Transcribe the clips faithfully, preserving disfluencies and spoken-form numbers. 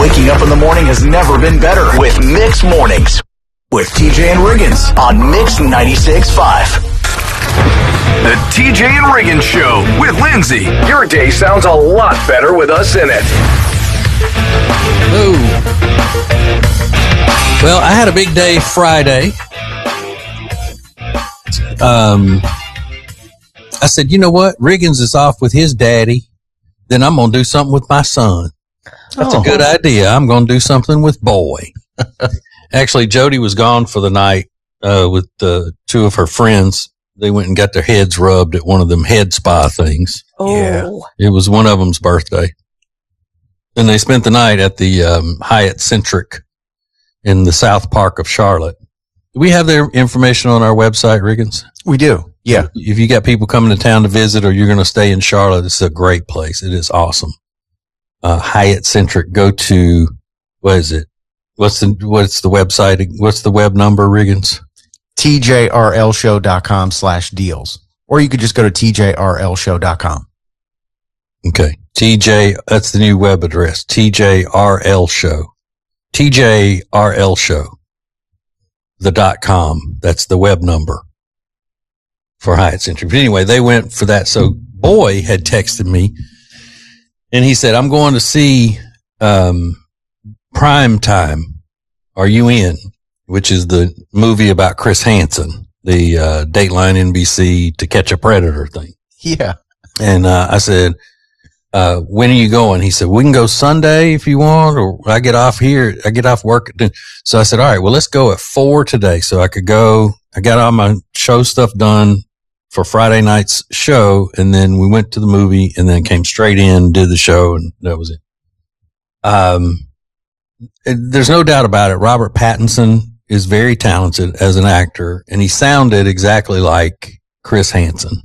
Waking up in the morning has never been better with Mix Mornings with T J and Riggins on Mix ninety-six point five. The T J and Riggins Show with Lindsay. Your day sounds a lot better with us in it. Ooh. Well, I had a big day Friday. Um, I said, you know what? Riggins is off with his daddy. Then I'm going to do something with my son. That's oh. a good idea. I'm going to do something with boy. Actually, Jody was gone for the night uh, with uh, two of her friends. They went and got their heads rubbed at one of them head spa things. Oh. Yeah. It was one of them's birthday. And they spent the night at the um, Hyatt Centric in the South Park of Charlotte. Do we have their information on our website, Riggins? We do. Yeah. If you got people coming to town to visit or you're going to stay in Charlotte, it's a great place. It is awesome. Uh, Hyatt Centric. Go to, what is it? What's the, what's the website? What's the web number, Riggins? T J R L show dot com slash deals. Or you could just go to T J R L show dot com. Okay. T J, that's the new web address. T J R L show. T J R L show. The dot com. That's the web number for Hyatt Centric. But anyway, they went for that. So Boy had texted me and he said, I'm going to see, um, Prime Time. Are you in? Which is the movie about Chris Hansen, the, uh, Dateline N B C To Catch a Predator thing. Yeah. And, uh, I said, uh, when are you going? He said, we can go Sunday if you want, or I get off here. I get off work. So I said, all right, well, let's go at four today. So I could go, I got all my show stuff done for Friday night's show. And then we went to the movie and then came straight in, did the show, and that was it. Um, it, there's no doubt about it. Robert Pattinson is very talented as an actor, and he sounded exactly like Chris Hansen.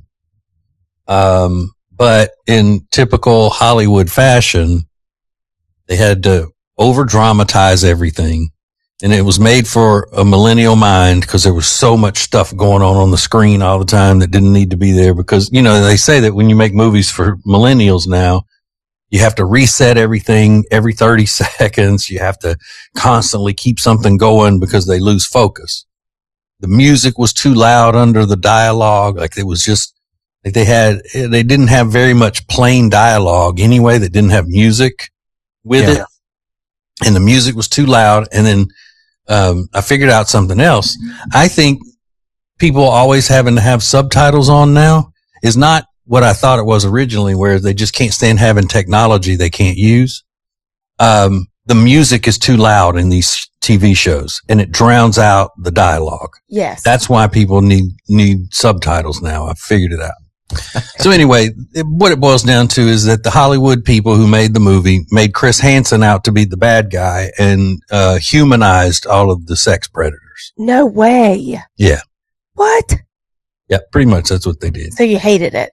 Um, But in typical Hollywood fashion, they had to over dramatize everything. And it was made for a millennial mind because there was so much stuff going on on the screen all the time that didn't need to be there. Because, you know, they say that when you make movies for millennials now, you have to reset everything every thirty seconds. You have to constantly keep something going because they lose focus. The music was too loud under the dialogue. Like it was just, like they had, they didn't have very much plain dialogue anyway that didn't have music with yeah. it. And the music was too loud. And then, um, I figured out something else. I think people always having to have subtitles on now is not what I thought it was originally, where they just can't stand having technology they can't use. Um, the music is too loud in these T V shows and it drowns out the dialogue. Yes. That's why people need, need subtitles now. I figured it out. So anyway, it, what it boils down to is that the Hollywood people who made the movie made Chris Hansen out to be the bad guy and uh humanized all of the sex predators. No way. Yeah. What? Yeah, pretty much that's what they did. So you hated it?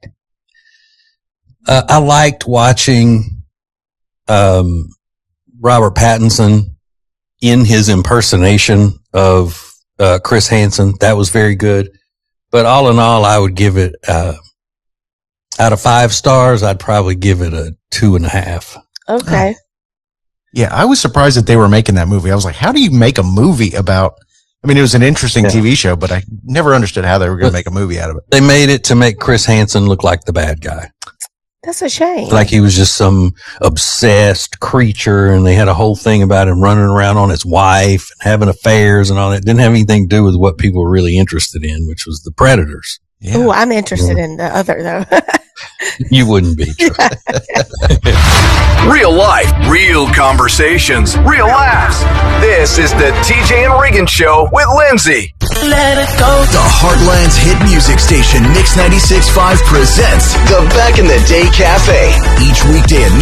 Uh, I liked watching um Robert Pattinson in his impersonation of uh Chris Hansen. That was very good. But all in all, I would give it uh out of five stars, I'd probably give it a two and a half. Okay. Yeah, I was surprised that they were making that movie. I was like, how do you make a movie about, I mean, it was an interesting yeah. T V show, but I never understood how they were going to make a movie out of it. They made it to make Chris Hansen look like the bad guy. That's a shame. Like he was just some obsessed creature, and they had a whole thing about him running around on his wife and having affairs and all that. It didn't have anything to do with what people were really interested in, which was the predators. Yeah. Oh, I'm interested yeah. in the other, though. You wouldn't be. Real life, real conversations, real laughs. This is the T J and Riggins Show with Lindsay. Let it go. The Heartland's hit music station, Mix ninety-six point five, presents the Back in the Day Cafe. Each weekday at